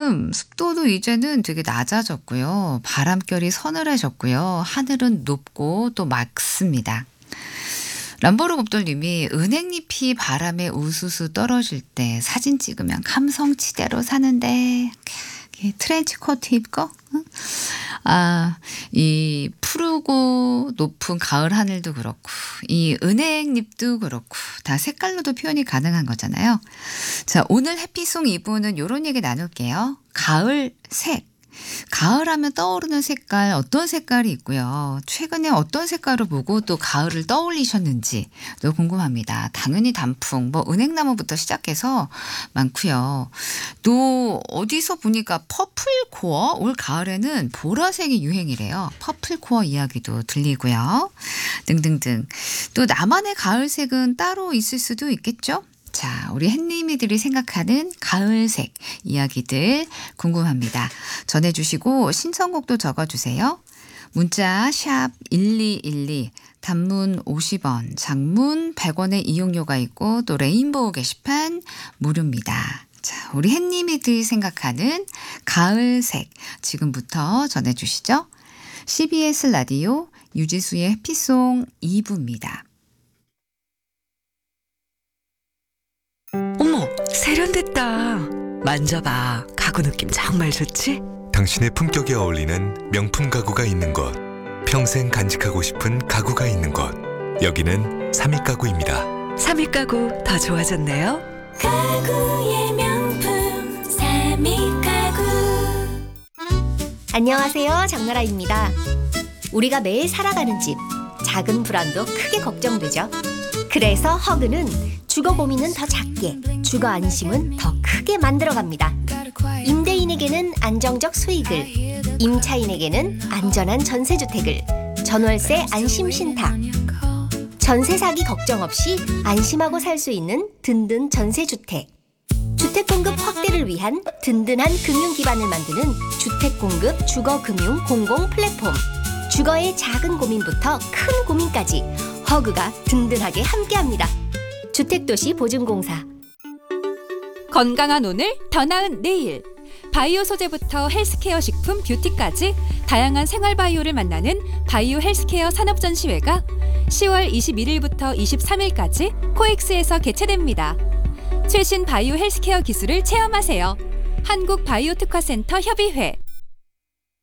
습도도 이제는 되게 낮아졌고요. 바람결이 서늘해졌고요. 하늘은 높고 또 맑습니다. 람보르 곱돌님이 은행잎이 바람에 우수수 떨어질 때 사진 찍으면 감성치대로 사는데 트렌치코트 입고 이 푸르고 높은 가을 하늘도 그렇고 이 은행잎도 그렇고 다 색깔로도 표현이 가능한 거잖아요. 자, 오늘 해피송 2부는 이런 얘기 나눌게요. 가을 색. 가을 하면 떠오르는 색깔 어떤 색깔이 있고요. 최근에 어떤 색깔을 보고 또 가을을 떠올리셨는지도 궁금합니다. 당연히 단풍, 은행나무부터 시작해서 많고요. 또 어디서 보니까 퍼플코어 올 가을에는 보라색이 유행이래요. 퍼플코어 이야기도 들리고요. 등등등. 또 나만의 가을색은 따로 있을 수도 있겠죠. 자, 우리 햇님이들이 생각하는 가을색 이야기들 궁금합니다. 전해주시고 신청곡도 적어주세요. 문자 샵 1212, 단문 50원, 장문 100원의 이용료가 있고 또 레인보우 게시판 무료입니다. 자, 우리 햇님이들이 생각하는 가을색 지금부터 전해주시죠. CBS 라디오 유지수의 해피송 2부입니다. 어머, 세련됐다. 만져봐. 가구 느낌 정말 좋지? 당신의 품격에 어울리는 명품 가구가 있는 곳. 평생 간직하고 싶은 가구가 있는 곳. 여기는 삼익가구입니다. 삼익가구 더 좋아졌네요. 가구의 명품 삼익가구. 안녕하세요, 장나라입니다. 우리가 매일 살아가는 집, 작은 불안도 크게 걱정되죠. 그래서 허그는 주거 고민은 더 작게, 주거 안심은 더 크게 만들어갑니다. 임대인에게는 안정적 수익을, 임차인에게는 안전한 전세주택을, 전월세 안심신탁, 전세 사기 걱정 없이 안심하고 살 수 있는 든든 전세주택, 주택공급 확대를 위한 든든한 금융 기반을 만드는 주택공급 주거금융 공공 플랫폼. 주거의 작은 고민부터 큰 고민까지 허그가 든든하게 함께합니다. 주택도시 보증공사. 건강한 오늘, 더 나은 내일. 바이오 소재부터 헬스케어 식품, 뷰티까지 다양한 생활 바이오를 만나는 바이오 헬스케어 산업전시회가 10월 21일부터 23일까지 코엑스에서 개최됩니다. 최신 바이오 헬스케어 기술을 체험하세요. 한국바이오특화센터 협의회.